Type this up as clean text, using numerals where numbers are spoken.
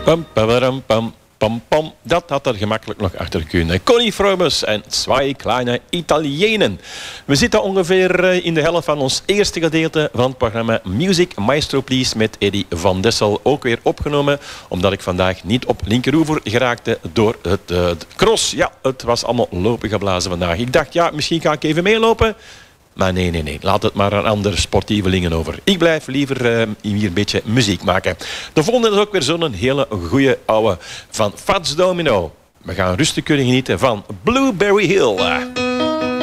Pam, pam, pam, pam, pam. Dat had er gemakkelijk nog achter kunnen. Connie Frobus en Zwei kleine Italienen. We zitten ongeveer in de helft van ons eerste gedeelte van het programma Music Maestro Please met Eddy van Dessel. Ook weer opgenomen, omdat ik vandaag niet op linkeroever geraakte door het cross. Ja, het was allemaal lopen geblazen vandaag. Ik dacht, ja, misschien ga ik even meelopen. Maar nee. Laat het maar aan andere sportievelingen over. Ik blijf liever hier een beetje muziek maken. De volgende is ook weer zo'n hele goede ouwe van Fats Domino. We gaan rustig kunnen genieten van Blueberry Hill.